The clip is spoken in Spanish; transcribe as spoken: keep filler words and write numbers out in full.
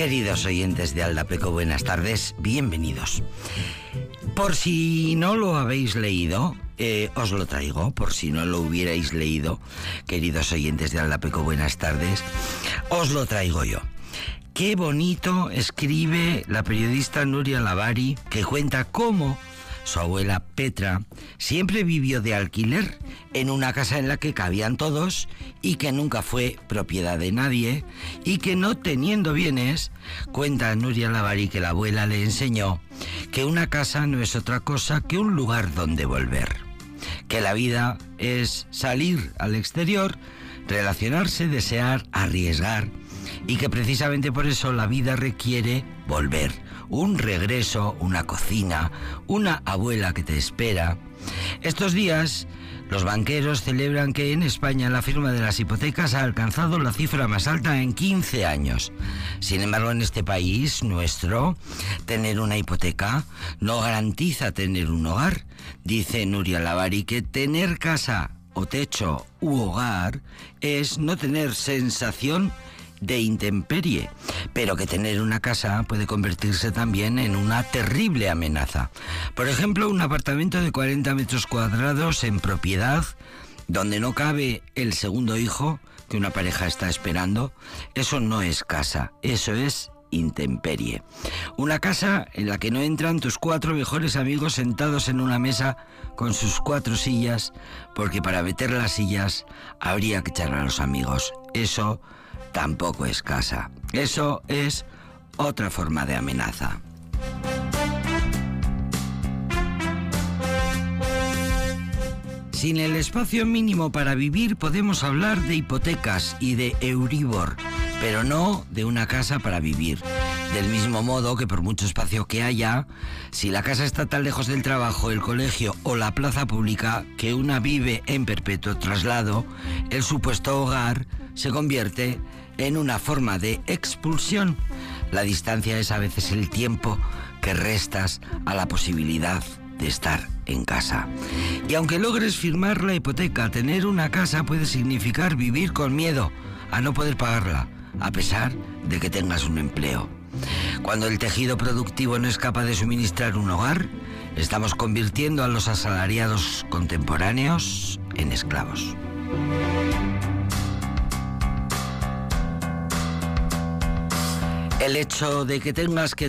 Queridos oyentes de Aldapeco, buenas tardes, bienvenidos. Por si no lo habéis leído, eh, os lo traigo, por si no lo hubierais leído, queridos oyentes de Aldapeco, buenas tardes, os lo traigo yo. Qué bonito escribe la periodista Nuria Lavari, que cuenta cómo su abuela Petra siempre vivió de alquiler en una casa en la que cabían todos y que nunca fue propiedad de nadie, y que no teniendo bienes, cuenta Nuria Lavari que la abuela le enseñó que una casa no es otra cosa que un lugar donde volver, que la vida es salir al exterior, relacionarse, desear, arriesgar, y que precisamente por eso la vida requiere volver. Un regreso, una cocina, una abuela que te espera. Estos días, los banqueros celebran que en España la firma de las hipotecas ha alcanzado la cifra más alta en quince años. Sin embargo, en este país nuestro, tener una hipoteca no garantiza tener un hogar. Dice Nuria Lavari que tener casa o techo u hogar es no tener sensación de intemperie, pero que tener una casa puede convertirse también en una terrible amenaza. Por ejemplo, un apartamento de cuarenta metros cuadrados en propiedad, donde no cabe el segundo hijo que una pareja está esperando, eso no es casa, eso es intemperie. Una casa en la que no entran tus cuatro mejores amigos sentados en una mesa con sus cuatro sillas, porque para meter las sillas habría que echar a los amigos. Eso tampoco es casa. Eso es otra forma de amenaza. Sin el espacio mínimo para vivir podemos hablar de hipotecas y de Euribor, pero no de una casa para vivir. Del mismo modo que por mucho espacio que haya, si la casa está tan lejos del trabajo, el colegio o la plaza pública que una vive en perpetuo traslado, el supuesto hogar se convierte en una forma de expulsión. La distancia es a veces el tiempo que restas a la posibilidad de estar en casa. Y aunque logres firmar la hipoteca, tener una casa puede significar vivir con miedo a no poder pagarla, a pesar de que tengas un empleo. Cuando el tejido productivo no es capaz de suministrar un hogar, estamos convirtiendo a los asalariados contemporáneos en esclavos. El hecho de que tengas que